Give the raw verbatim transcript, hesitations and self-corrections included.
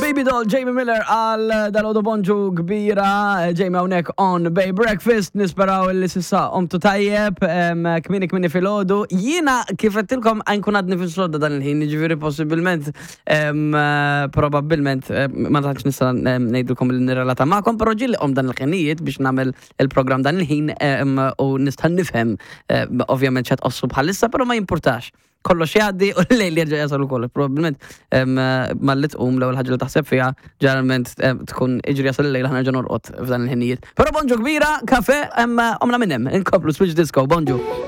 Baby Doll, Jamie Miller għal dal-għodu bonġu kbira, Jamie għonek on Bay Breakfast, nisperaw li sissa omtu tajjeb, kmini kmini fil-għodu. Jina kifettilkom għankun għadni fil-soda dan il-ħin, ġifiri possibilment, probabilment, ma taħx nista nejdilkom il-nirrelata ma'kom, pero ġilli om dan il-ħinijiet biex namel il-program dan il-ħin u nistan nifhem, ovvjament ċat ossu bħalissa, pero ma jimportax. Kollo xjaddi u l-lejl jirġa jasalu kollu. Probabilment mallit um l-ewwel ħaġa li taħseb fiha ġeneralment tkun iġri jasal l-lejl ħana ġa norqod f'dan il-ħinijiet. Però bonġu kbira, kafe, omna minnem, inkoplu Switch Disco, bonġu.